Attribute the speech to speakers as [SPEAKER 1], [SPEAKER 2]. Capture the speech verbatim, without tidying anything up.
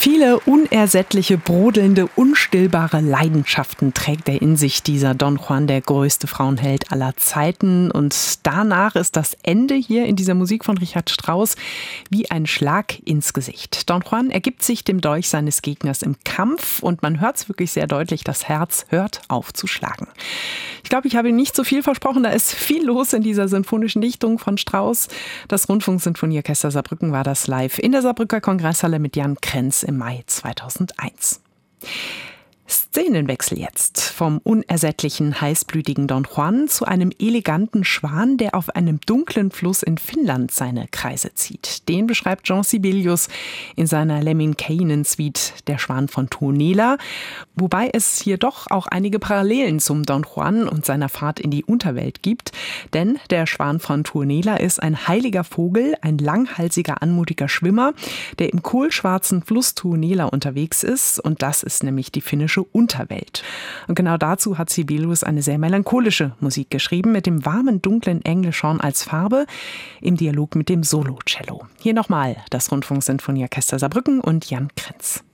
[SPEAKER 1] Viele unersättliche, brodelnde, unstillbare Leidenschaften trägt er in sich, dieser Don Juan, der größte Frauenheld aller Zeiten. Und danach ist das Ende hier in dieser Musik von Richard Strauss wie ein Schlag ins Gesicht. Don Juan ergibt sich dem Dolch seines Gegners im Kampf und man hört es wirklich sehr deutlich, das Herz hört auf zu schlagen. Ich glaube, ich habe nicht so viel versprochen, da ist viel los in dieser sinfonischen Dichtung von Strauss. Das Rundfunksinfonieorchester Saarbrücken war das live in der Saarbrücker Kongresshalle mit Jan Krenz im Mai zweitausendeins. Szenenwechsel jetzt vom unersättlichen, heißblütigen Don Juan zu einem eleganten Schwan, der auf einem dunklen Fluss in Finnland seine Kreise zieht. Den beschreibt Jean Sibelius in seiner Lemminkäinen-Suite Der Schwan von Tuonela, wobei es hier doch auch einige Parallelen zum Don Juan und seiner Fahrt in die Unterwelt gibt, denn der Schwan von Tuonela ist ein heiliger Vogel, ein langhalsiger, anmutiger Schwimmer, der im kohlschwarzen Fluss Tuonela unterwegs ist, und das ist nämlich die finnische Unterwelt. Und genau dazu hat Sibelius eine sehr melancholische Musik geschrieben, mit dem warmen, dunklen Englischhorn als Farbe, im Dialog mit dem Solo-Cello. Hier nochmal das Rundfunksinfonieorchester Saarbrücken und Jan Krenz.